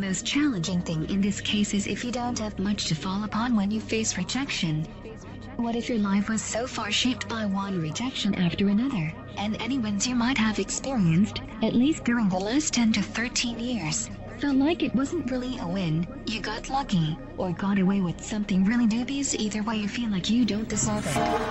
most challenging thing in this case is if you don't have much to fall upon when you face rejection. What if your life was so far shaped by one rejection after another, and any wins you might have experienced, at least during the last 10 to 13 years, felt like it wasn't really a win, you got lucky, or got away with something really dubious? Either way you feel like you don't deserve it.